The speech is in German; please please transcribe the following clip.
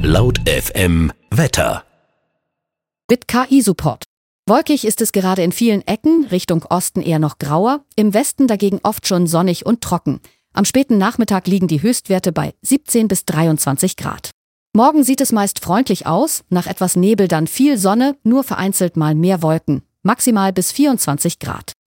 Laut FM Wetter. Mit KI-Support. Wolkig ist es gerade in vielen Ecken, Richtung Osten eher noch grauer, im Westen dagegen oft schon sonnig und trocken. Am späten Nachmittag liegen die Höchstwerte bei 17 bis 23 Grad. Morgen sieht es meist freundlich aus, nach etwas Nebel dann viel Sonne, nur vereinzelt mal mehr Wolken, maximal bis 24 Grad.